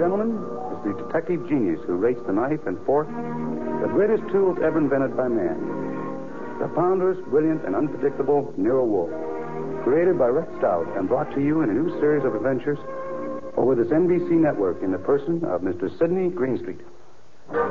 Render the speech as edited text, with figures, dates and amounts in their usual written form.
gentlemen, is the detective genius who rates the knife and fork the greatest tools ever invented by man. The ponderous, brilliant, and unpredictable Nero Wolfe. Created by Rex Stout and brought to you in a new series of adventures over this NBC network in the person of Mr. Sidney Greenstreet.